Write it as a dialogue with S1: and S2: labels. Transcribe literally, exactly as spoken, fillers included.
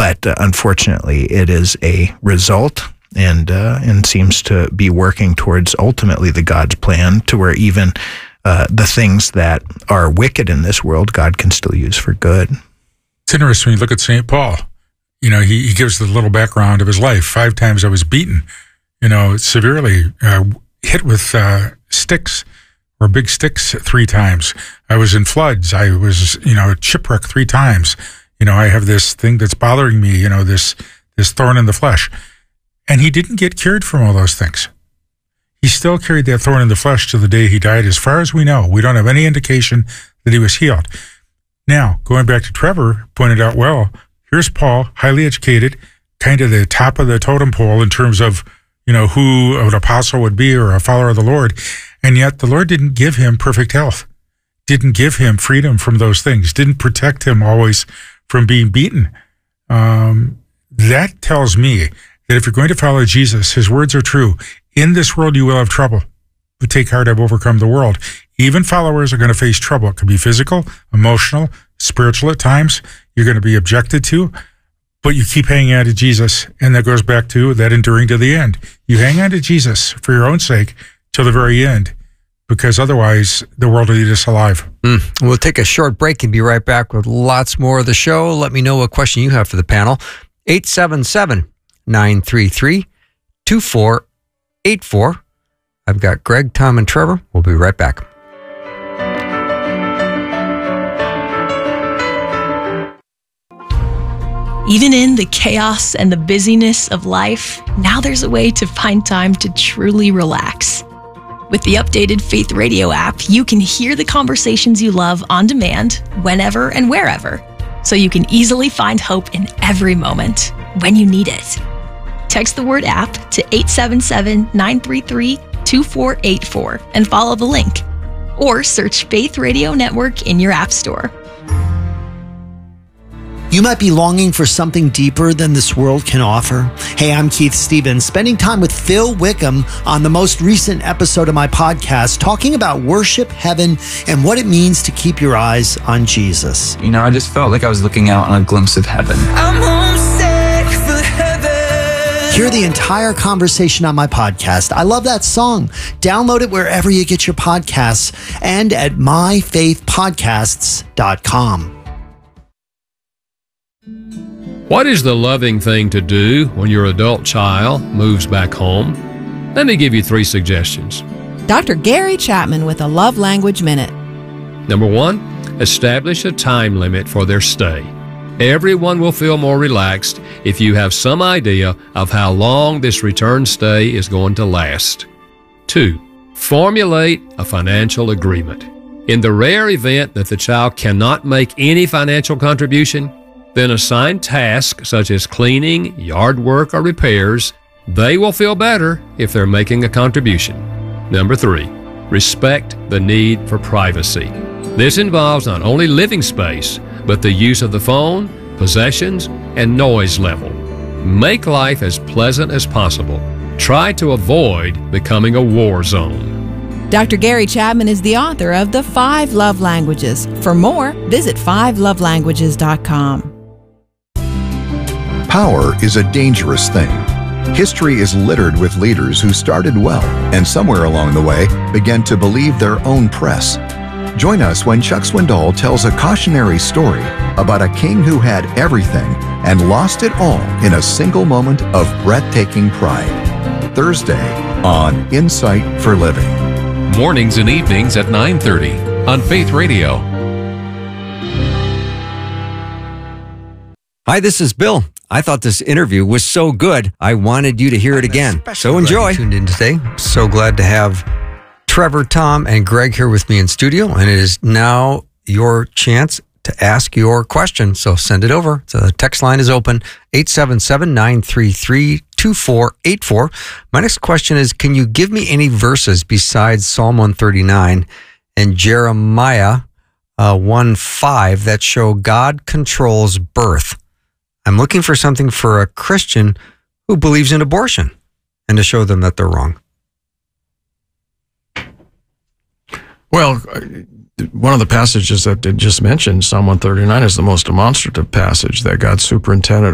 S1: but uh, unfortunately, it is a result and uh, and seems to be working towards ultimately the God's plan, to where even uh, the things that are wicked in this world, God can still use for good.
S2: It's interesting when you look at Saint Paul. You know, he, he gives the little background of his life. Five times I was beaten, you know, severely uh, hit with uh, sticks or big sticks three times. I was in floods. I was, you know, shipwrecked three times. You know, I have this thing that's bothering me, you know, this this thorn in the flesh. And he didn't get cured from all those things. He still carried that thorn in the flesh to the day he died. As far as we know, we don't have any indication that he was healed. Now, going back to Trevor, pointed out well, here's Paul, highly educated, kind of the top of the totem pole in terms of, you know, who an apostle would be or a follower of the Lord. And yet the Lord didn't give him perfect health, didn't give him freedom from those things, didn't protect him always from being beaten. Um, that tells me that if you're going to follow Jesus, his words are true. In this world, you will have trouble, but take heart, I've overcome the world. Even followers are going to face trouble. It could be physical, emotional, spiritual at times. You're going to be objected to, but you keep hanging on to Jesus. And that goes back to that enduring to the end. You hang on to Jesus for your own sake till the very end, because otherwise the world will eat us alive.
S3: Mm. We'll take a short break and be right back with lots more of the show. Let me know what question you have for the panel. eight seven seven, nine three three, two four eight four. I've got Greg, Tom, and Trevor. We'll be right back.
S4: Even in the chaos and the busyness of life, now there's a way to find time to truly relax. With the updated Faith Radio app, you can hear the conversations you love on demand, whenever and wherever, so you can easily find hope in every moment when you need it. Text the word app to eight seven seven, nine three three, two four eight four and follow the link. Or search Faith Radio Network in your app store.
S5: You might be longing for something deeper than this world can offer. Hey, I'm Keith Stevens, spending time with Phil Wickham on the most recent episode of my podcast, talking about worship, heaven, and what it means to keep your eyes on Jesus.
S6: You know, I just felt like I was looking out on a glimpse of heaven. I'm homesick for heaven.
S5: Hear the entire conversation on my podcast. I love that song. Download it wherever you get your podcasts and at my faith podcasts dot com.
S7: What is the loving thing to do when your adult child moves back home? Let me give you three suggestions.
S8: Doctor Gary Chapman with a Love Language Minute.
S7: Number one, establish a time limit for their stay. Everyone will feel more relaxed if you have some idea of how long this return stay is going to last. Two, formulate a financial agreement. In the rare event that the child cannot make any financial contribution, then assign tasks such as cleaning, yard work, or repairs. They will feel better if they're making a contribution. Number three, respect the need for privacy. This involves not only living space, but the use of the phone, possessions, and noise level. Make life as pleasant as possible. Try to avoid becoming a war zone.
S8: Doctor Gary Chapman is the author of The Five Love Languages. For more, visit five love languages dot com.
S9: Power is a dangerous thing. History is littered with leaders who started well and somewhere along the way began to believe their own press. Join us when Chuck Swindoll tells a cautionary story about a king who had everything and lost it all in a single moment of breathtaking pride. Thursday on Insight for Living.
S10: Mornings and evenings at nine thirty on Faith Radio.
S3: Hi, this is Bill. I thought this interview was so good, I wanted you to hear it again. So enjoy. Tuned in today. So glad to have Trevor, Tom, and Greg here with me in studio, and it is now your chance to ask your question. So send it over. The text line is open, eight seven seven, nine three three, two four eight four. My next question is, can you give me any verses besides Psalm one thirty-nine and Jeremiah uh, one five that show God controls birth? I'm looking for something for a Christian who believes in abortion and to show them that they're wrong.
S11: Well, one of the passages that it just mentioned, Psalm one thirty-nine, is the most demonstrative passage that God superintended